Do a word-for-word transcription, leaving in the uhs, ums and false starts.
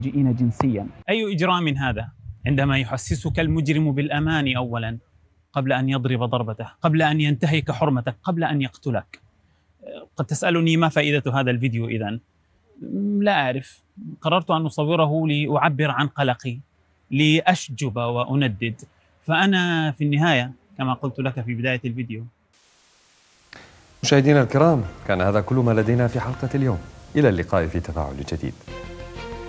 لاجئين جنسيا. أي إجرام هذا عندما يحسسك المجرم بالأمان أولا قبل أن يضرب ضربته، قبل أن ينتهك حرمتك، قبل أن يقتلك؟ قد تسألني ما فائدة هذا الفيديو إذن؟ لا أعرف. قررت أن أصوره لأعبر عن قلقي، لأشجب وأندد. فأنا في النهاية كما قلت لك في بداية الفيديو. مشاهدينا الكرام، كان هذا كل ما لدينا في حلقة اليوم. إلى اللقاء في تفاعل جديد.